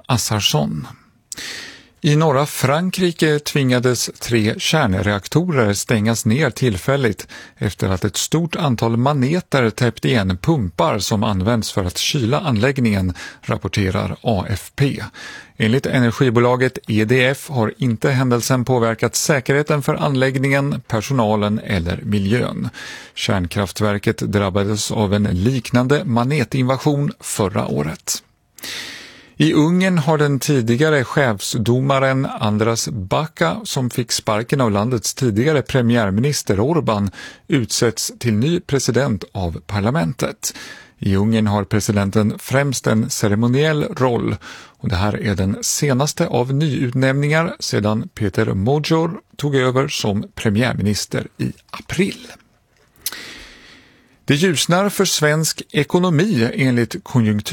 Assarsson. I norra Frankrike tvingades 3 kärnreaktorer stängas ner tillfälligt efter att ett stort antal maneter täppt igen pumpar som används för att kyla anläggningen, rapporterar AFP. Enligt energibolaget EDF har inte händelsen påverkat säkerheten för anläggningen, personalen eller miljön. Kärnkraftverket drabbades av en liknande manetinvasion förra året. I Ungern har den tidigare chefsdomaren Andras Baka, som fick sparken av landets tidigare premiärminister Orbán, utsetts till ny president av parlamentet. I Ungern har presidenten främst en ceremoniell roll, och det här är den senaste av nyutnämningar sedan Peter Magyar tog över som premiärminister i april. Det ljusnar för svensk ekonomi enligt konjunktur.